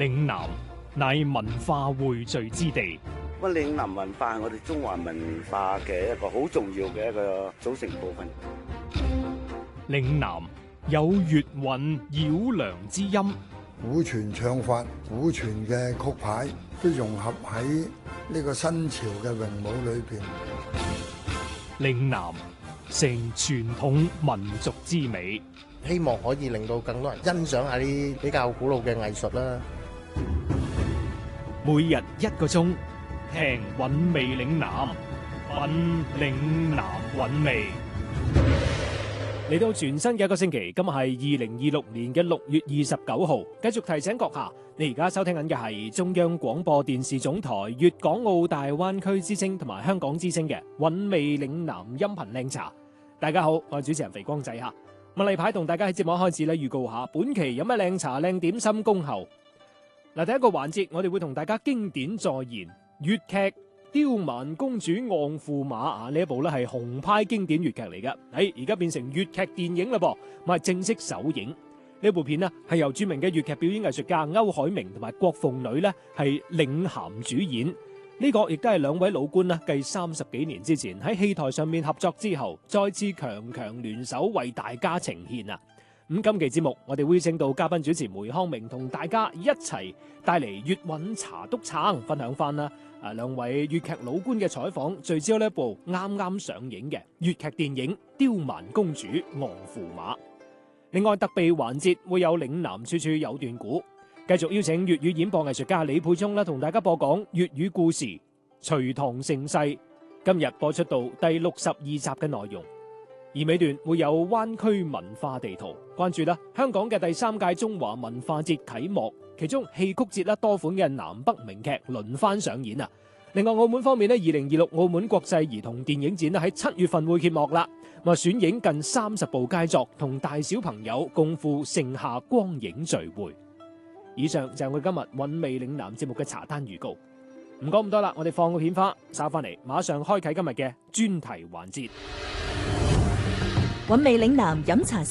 嶺南乃文化匯聚之地。 嶺南文化係我哋中華文化嘅一個好重要嘅一個組成部分。 嶺南有粵韻繞梁之音， 古傳唱法、古傳嘅曲牌都融合喺呢個新潮嘅詠舞裏邊。 嶺南成傳統民族之美， 希望可以令到更多人欣賞下啲比較古老嘅藝術啦。 每日1個鐘，聽韻味嶺南，品嶺南韻味。嚟到全新嘅一個星期，今日係2026年嘅6月29號。繼續提醒閣下，你而家收聽緊嘅係中央廣播電視總台粵港澳大灣區之聲同埋香港之聲嘅韻味嶺南音頻靚茶。大家好，我係主持人肥光仔吓。咁例牌同大家喺節目開始咧，預告下本期有咩靚茶靚點心恭候。嗱，第一個環節我哋會同大家經典再現粵劇《刁蠻公主昂駙馬》啊，呢一部咧係紅派經典粵劇嚟嘅，而家變成粵劇電影啦噃，咁係正式首映。呢部片呢係由著名嘅粵劇表演藝術家歐海明同埋郭鳳女呢係領銜主演。呢個亦都係兩位老倌啦，繼30幾年之前喺戲台上面合作之後，再次強強聯手為大家呈現啊！咁今期節目我哋會請到嘉賓主持梅康明同大家一齊帶嚟粵韻茶篤撐，分享翻啦兩位粵劇老倌嘅採訪，聚焦呢一部啱啱上映嘅粵劇電影《刁蠻公主昂駙馬》。另外特備環節會有嶺南處處有段古，繼續邀請粵語演播藝術家李沛聰啦，同大家播講粵語故事《隋唐盛世》，今日播出到第62集嘅內容。而尾段會有灣區文化地圖，關注啦香港嘅第3屆中華文化節啟幕，其中戲曲節啦多款嘅南北名劇輪番上演啊！另外澳門方面呢，2026澳門國際兒童電影展喺7月份會揭幕啦，選影近30部佳作，同大小朋友共赴盛夏光影聚會。以上就係我哋今日韻味嶺南節目嘅茶單預告。唔講咁多啦，我哋放個片花，稍翻嚟馬上開啟今日嘅專題環節。 韻味嶺南飲茶